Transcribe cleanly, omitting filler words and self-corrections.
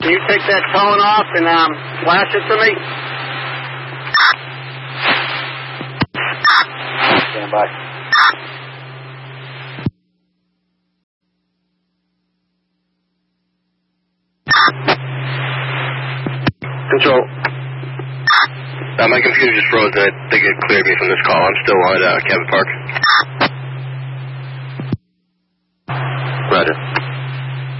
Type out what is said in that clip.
Can you take that tone off and flash it for me? Stand by. Control. My computer just froze. I think it cleared me from this call. I'm still on Cabot Park. Roger.